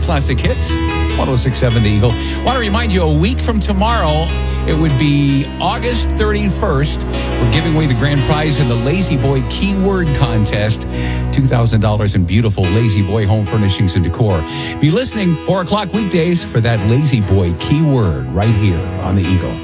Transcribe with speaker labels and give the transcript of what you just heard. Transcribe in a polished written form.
Speaker 1: classic hits. 106.7 The Eagle. Want to remind you, a week from tomorrow, it would be August 31st. We're giving away the grand prize in the Lazy Boy Keyword Contest. $2,000 in beautiful Lazy Boy home furnishings and decor. Be listening 4 o'clock weekdays for that Lazy Boy keyword right here on The Eagle.